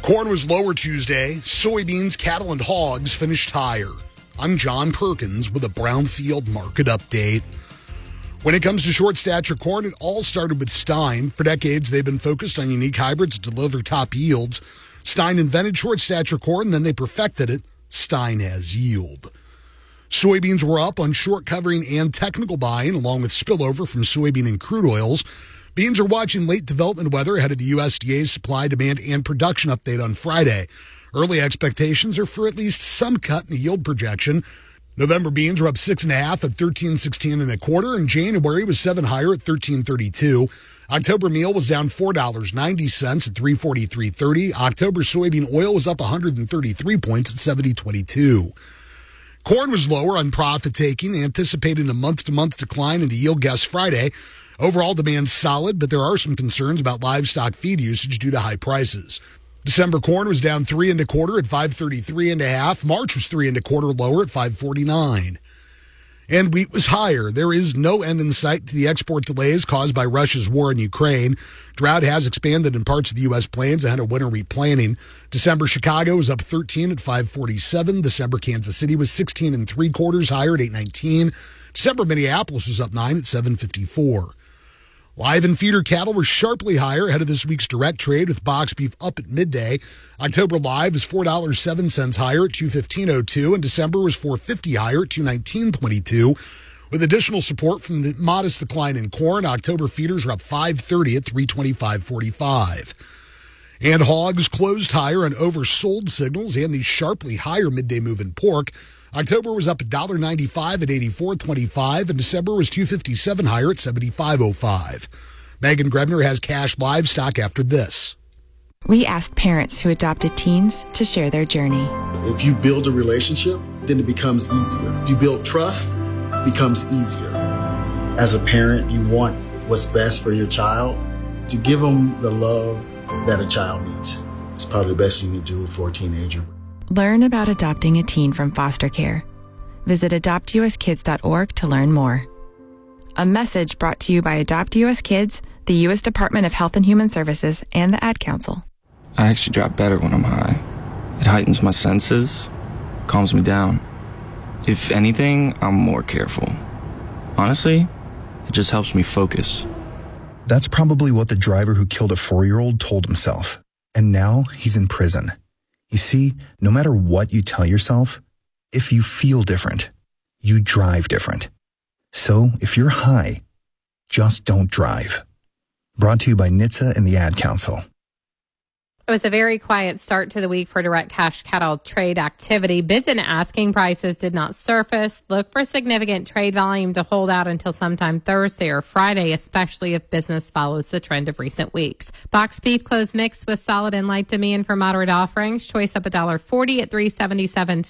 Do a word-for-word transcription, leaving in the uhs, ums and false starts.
Corn was lower Tuesday. Soybeans, cattle, and hogs finished higher. I'm John Perkins with a Brownfield market update. When it comes to short stature corn, it all started with Stein. For decades, they've been focused on unique hybrids to deliver top yields. Stein invented short stature corn, then they perfected it. Stein has yield. Soybeans were up on short covering and technical buying, along with spillover from soybean and crude oils. Beans are watching late development weather ahead of the U S D A's supply, demand, and production update on Friday. Early expectations are for at least some cut in the yield projection. November beans were up six and a half at thirteen sixteen and a quarter, and January was seven higher at thirteen thirty-two. October meal was down four dollars and ninety cents at three forty-three thirty. October soybean oil was up one hundred thirty-three points at seventy twenty-two. Corn was lower on profit taking, anticipating a month-to-month decline in the yield guess Friday. Overall demand solid, but there are some concerns about livestock feed usage due to high prices. December corn was down three and a quarter at five thirty-three and a half. March was three and a quarter lower at five forty-nine. And wheat was higher. There is no end in sight to the export delays caused by Russia's war in Ukraine. Drought has expanded in parts of the U S plains ahead of winter wheat planting. December Chicago was up thirteen at five forty-seven. December Kansas City was sixteen and three quarters higher at eight nineteen. December Minneapolis was up nine at seven fifty-four. Live and feeder cattle were sharply higher ahead of this week's direct trade, with box beef up at midday. October live is four dollars and seven cents higher at two fifteen oh two, and December was four fifty higher at two nineteen twenty-two. With additional support from the modest decline in corn, October feeders are up five thirty at three twenty-five forty-five. And hogs closed higher on oversold signals and the sharply higher midday move in pork. October was up one dollar and ninety-five cents at eighty-four twenty-five, and December was two fifty-seven higher at seventy-five oh five. Megan Grebner has cash livestock after this. We asked parents who adopted teens to share their journey. If you build a relationship, then it becomes easier. If you build trust, it becomes easier. As a parent, you want what's best for your child. To give them the love that a child needs, it's probably the best thing you do for a teenager. Learn about adopting a teen from foster care. Visit adopt u s kids dot org to learn more. A message brought to you by Adopt U S Kids, the U S Department of Health and Human Services, and the Ad Council. I actually drop better when I'm high. It heightens my senses, calms me down. If anything, I'm more careful. Honestly, it just helps me focus. That's probably what the driver who killed a four-year-old told himself. And now he's in prison. You see, no matter what you tell yourself, if you feel different, you drive different. So if you're high, just don't drive. Brought to you by N H T S A and the Ad Council. It was a very quiet start to the week for direct cash cattle trade activity. Bids and asking prices did not surface. Look for significant trade volume to hold out until sometime Thursday or Friday, especially if business follows the trend of recent weeks. Box beef closed mixed with solid and light demand for moderate offerings. Choice up one dollar forty at three seventy-seven.